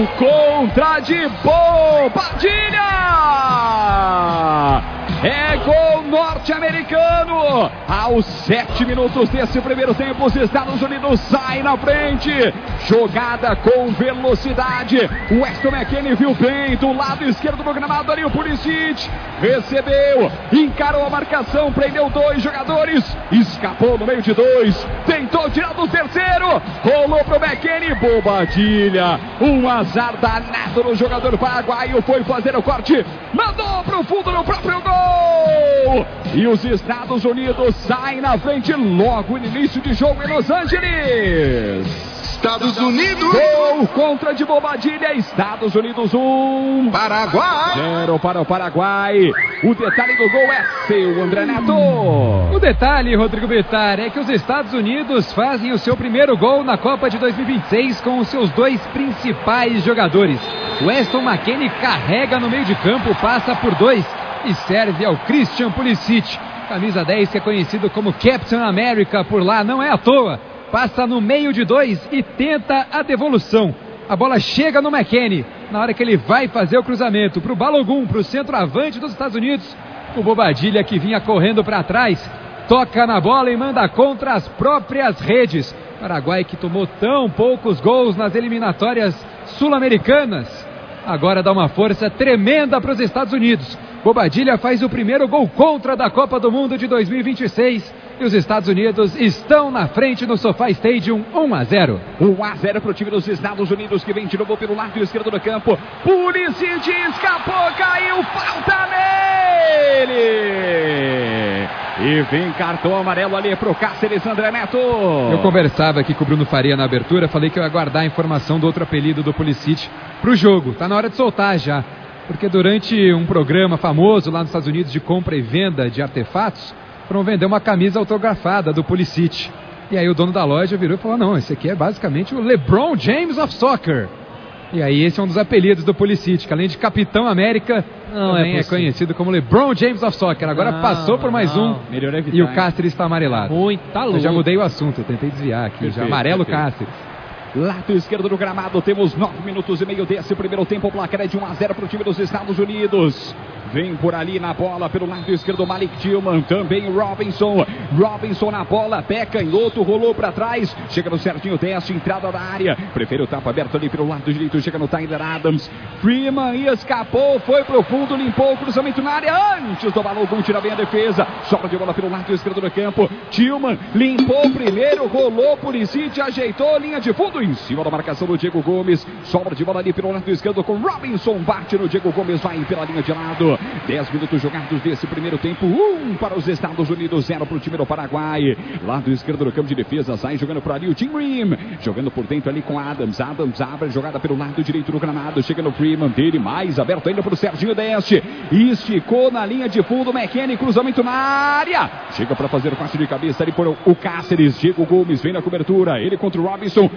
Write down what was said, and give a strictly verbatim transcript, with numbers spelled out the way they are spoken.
Gol contra de Bobadilha! É gol norte-americano! Aos sete minutos desse primeiro tempo, os Estados Unidos saem na frente. Jogada com velocidade. O Weston McKennie viu bem do lado esquerdo do gramado ali o Pulisic. Recebeu, encarou a marcação, prendeu dois jogadores, escapou no meio de dois, tentou tirar do terceiro, rolou pro McKennie, Bobadilha. Um azar danado no jogador paraguaio, foi fazer o corte, mandou pro fundo no próprio gol. E os Estados Unidos saem na frente logo no início de jogo em Los Angeles. Estados Unidos. Gol contra de Bobadilha. Estados Unidos um. Paraguai. Zero para o Paraguai. O detalhe do gol é seu, André Neto. O detalhe, Rodrigo Bittar, é que os Estados Unidos fazem o seu primeiro gol na Copa de dois mil e vinte e seis com os seus dois principais jogadores. O Weston McKennie carrega no meio de campo, passa por dois e serve ao Christian Pulisic. Camisa dez, que é conhecido como Captain America por lá, não é à toa. Passa no meio de dois e tenta a devolução. A bola chega no McKennie. Na hora que ele vai fazer o cruzamento para o Balogun, para o centroavante dos Estados Unidos, o Bobadilha, que vinha correndo para trás, toca na bola e manda contra as próprias redes. Paraguai, que tomou tão poucos gols nas eliminatórias sul-americanas, agora dá uma força tremenda para os Estados Unidos. Bobadilha faz o primeiro gol contra da Copa do Mundo de dois mil e vinte e seis. E os Estados Unidos estão na frente no SoFi Stadium, um a zero. um a zero para o time dos Estados Unidos, que vem de novo pelo lado esquerdo do campo. Pulisic escapou, caiu, falta nele! E vem cartão amarelo ali para o Cáceres, André Neto. Eu conversava aqui com o Bruno Faria na abertura, falei que eu ia guardar a informação do outro apelido do Pulisic para o jogo. Tá na hora de soltar já, porque durante um programa famoso lá nos Estados Unidos de compra e venda de artefatos, foram vender uma camisa autografada do Pulisic. E aí o dono da loja virou e falou: não, esse aqui é basicamente o LeBron James of Soccer. E aí esse é um dos apelidos do Pulisic, que além de Capitão América, não também é, é conhecido como LeBron James of Soccer. Agora não, passou por mais não. um e o Cáceres está amarelado. Muito, tá louco. Eu já mudei o assunto, eu tentei desviar aqui. Perfeito, já amarelo o Cáceres. Lado esquerdo do gramado, temos nove minutos e meio desse primeiro tempo. O placar é de um a zero para o time dos Estados Unidos. Vem por ali na bola, pelo lado esquerdo, Malik Tillman, também Robinson. Robinson na bola, pé canhoto, rolou para trás. Chega no certinho, desce, entrada da área. Prefere o tapa aberto ali pelo lado direito, chega no Tyler Adams. Freeman escapou, foi pro fundo, limpou o cruzamento na área. Antes do Balogun, tira bem a defesa. Sobra de bola pelo lado esquerdo do campo. Tillman limpou primeiro, rolou, Pulisic ajeitou, linha de fundo em cima da marcação do Diego Gomes. Sobra de bola ali pelo lado esquerdo com Robinson, bate no Diego Gomes, vai pela linha de lado. dez minutos jogados desse primeiro tempo. Um para os Estados Unidos, zero para o time do Paraguai. Lado esquerdo do campo de defesa, sai jogando por ali o Tim Ream. Jogando por dentro ali com Adams. Adams abre a jogada pelo lado direito do gramado. Chega no Freeman dele, mais aberto ainda para o Serginho Deste. Esticou na linha de fundo, McKennie, cruzamento na área. Chega para fazer o passe de cabeça ali por o Cáceres. Diego Gomes vem na cobertura. Ele contra o Robinson.